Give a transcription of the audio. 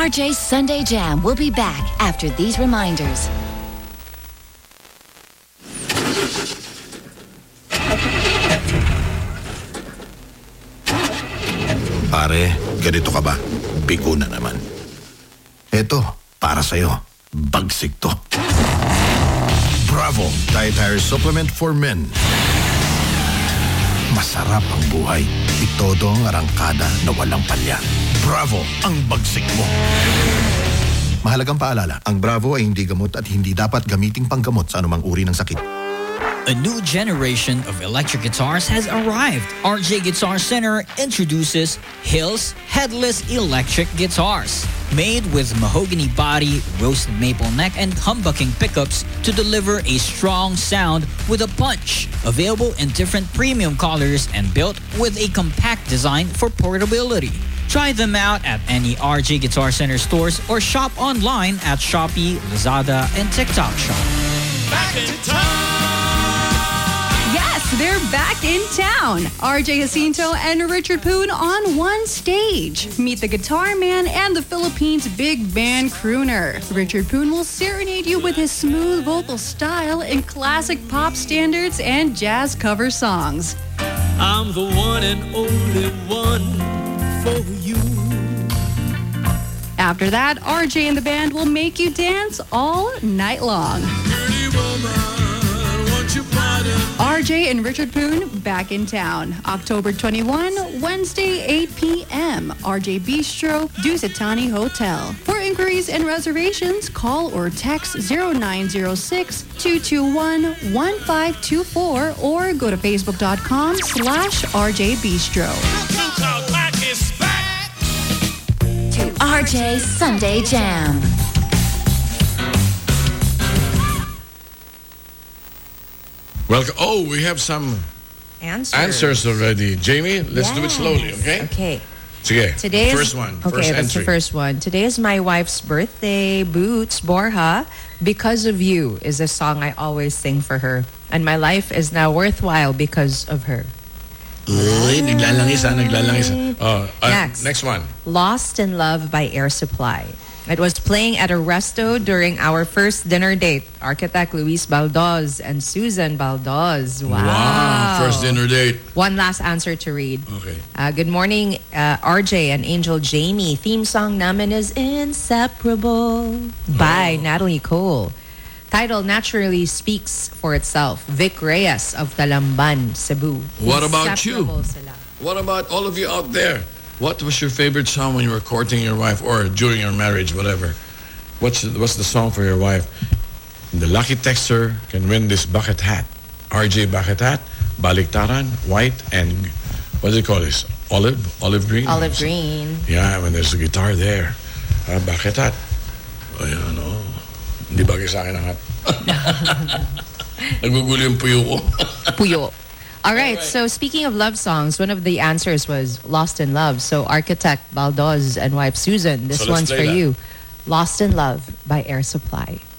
RJ's Sunday Jam will be back after these reminders. Pare, ganito ka ba? Bigo na naman. Eto, para sa'yo. Bagsik to. Bravo, dietary supplement for men. Masarap ang buhay. Itodo ang arangkada na walang palya. Bravo, ang bagsik mo. Mahalagang paalala, ang Bravo ay hindi gamot at hindi dapat gamiting panggamot sa anumang uri ng sakit. A new generation of electric guitars has arrived. RJ Guitar Center introduces Hills Headless Electric Guitars. Made with mahogany body, roasted maple neck, and humbucking pickups to deliver a strong sound with a punch. Available in different premium colors and built with a compact design for portability. Try them out at any RJ Guitar Center stores or shop online at Shopee, Lazada, and TikTok Shop. Back in town! Yes, they're back in town. RJ Jacinto and Richard Poon on one stage. Meet the guitar man and the Philippines' big band crooner. Richard Poon will serenade you with his smooth vocal style in classic pop standards and jazz cover songs. I'm the one and only one for you. After that, RJ and the band will make you dance all night long. Pretty woman, won't you pardon? RJ and Richard Poon back in town. October 21, Wednesday, 8 p.m. RJ Bistro, Dusetani Hotel. For inquiries and reservations, call or text 0906-221-1524 or go to facebook.com/RJ Bistro. RJ's Sunday Jam. Welcome. Oh, we have some answers already. Jamie, let's do it slowly, okay? Okay. Sige. Today's first one. Okay, first that's entry. the first one. Today is my wife's birthday. Boots Borja. Because of You is a song I always sing for her. And my life is now worthwhile because of her. Uy, naglalangis. Oh, next one. Lost in Love by Air Supply. It was playing at a resto during our first dinner date. Architect Luis Baldoz and Susan Baldoz. Wow. First dinner date. One last answer to read. Okay. Good morning, RJ and Angel Jamie. Theme song namin is Inseparable by Natalie Cole. Title naturally speaks for itself. Vic Reyes of Talamban, Cebu. What about you? Inseparable sila. What about all of you out there? What was your favorite song when you were courting your wife or during your marriage, whatever? What's the song for your wife? The lucky texter can win this bucket hat. RJ bucket hat, baliktaran, white, and what do you call this? Olive green? Olive green. Yeah, when there's a guitar there. Bucket hat. Ayan, oh. Hindi bagay sa akin ang hat. Nagugulo yung puyo ko. Puyo. All right, so speaking of love songs, one of the answers was Lost in Love. So Architect Baldoz and wife Susan, this So let's one's play for that. you. Lost in Love by Air Supply.